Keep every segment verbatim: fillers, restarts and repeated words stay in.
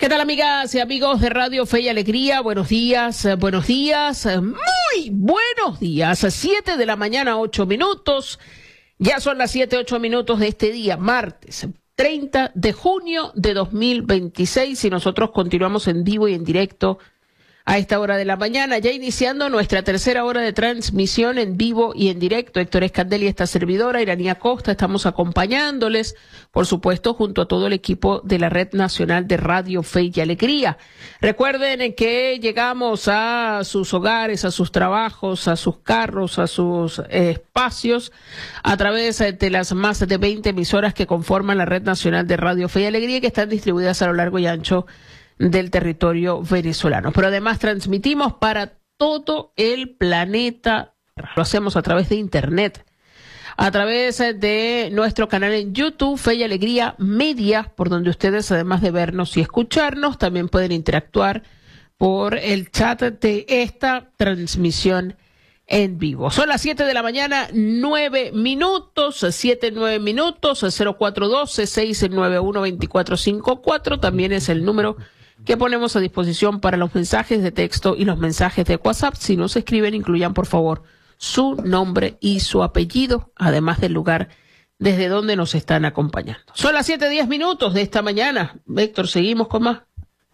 ¿Qué tal, amigas y amigos de Radio Fe y Alegría? Buenos días, eh, buenos días, eh, muy buenos días. Siete de la mañana, ocho minutos. Ya son las siete, ocho minutos de este día, martes treinta de junio de dos mil veintiséis, y nosotros continuamos en vivo y en directo a esta hora de la mañana, ya iniciando nuestra tercera hora de transmisión en vivo y en directo. Héctor Escandel y esta servidora, Iranía Costa, estamos acompañándoles, por supuesto, junto a todo el equipo de la Red Nacional de Radio Fe y Alegría. Recuerden que llegamos a sus hogares, a sus trabajos, a sus carros, a sus eh, espacios, a través de las más de veinte emisoras que conforman la Red Nacional de Radio Fe y Alegría, y que están distribuidas a lo largo y ancho del territorio venezolano. Pero además transmitimos para todo el planeta. Lo hacemos a través de internet, a través de nuestro canal en YouTube, Fe y Alegría Media, por donde ustedes, además de vernos y escucharnos, también pueden interactuar por el chat de esta transmisión en vivo. Son las siete de la mañana, nueve minutos, siete, nueve minutos, cero cuatro uno dos, seis nueve uno, dos cuatro cinco cuatro, también es el número que ponemos a disposición para los mensajes de texto y los mensajes de WhatsApp. Si nos escriben, incluyan por favor su nombre y su apellido, además del lugar desde donde nos están acompañando. Son las siete, diez minutos de esta mañana. Héctor, seguimos con más.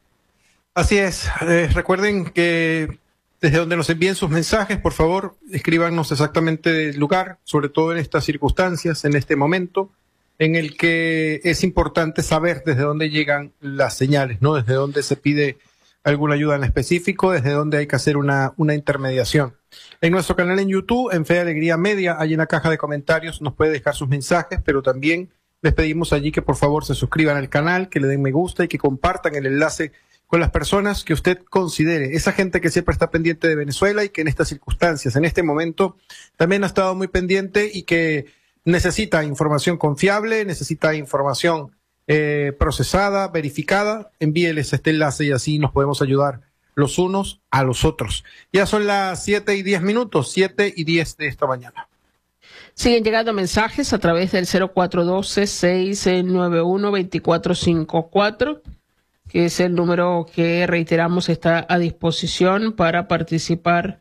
Así es. Eh, recuerden que desde donde nos envíen sus mensajes, por favor, escríbanos exactamente el lugar, sobre todo en estas circunstancias, en este momento, en el que es importante saber desde dónde llegan las señales, ¿no? Desde dónde se pide alguna ayuda en específico, desde dónde hay que hacer una, una intermediación. En nuestro canal en YouTube, en Fe y Alegría Media, hay en la caja de comentarios, nos puede dejar sus mensajes, pero también les pedimos allí que por favor se suscriban al canal, que le den me gusta y que compartan el enlace con las personas que usted considere, esa gente que siempre está pendiente de Venezuela y que en estas circunstancias, en este momento, también ha estado muy pendiente y que necesita información confiable, necesita información eh, procesada, verificada. Envíeles este enlace y así nos podemos ayudar los unos a los otros. Ya son las siete y diez minutos, siete y diez de esta mañana. Siguen llegando mensajes a través del cero cuatro uno dos, seis nueve uno, dos cuatro cinco cuatro, que es el número que, reiteramos, está a disposición para participar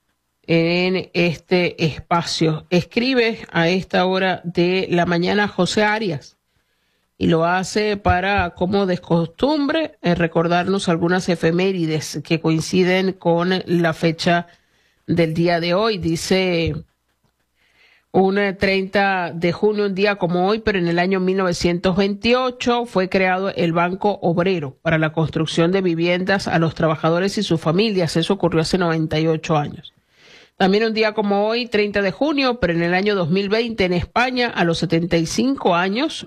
en este espacio. Escribe a esta hora de la mañana José Arias y lo hace para, como de costumbre, eh, recordarnos algunas efemérides que coinciden con la fecha del día de hoy. Dice: un treinta de junio, un día como hoy, pero en el año mil novecientos veintiocho, fue creado el Banco Obrero para la construcción de viviendas a los trabajadores y sus familias. Eso ocurrió hace noventa y ocho años. También un día como hoy, treinta de junio, pero en el año dos mil veinte, en España, a los setenta y cinco años,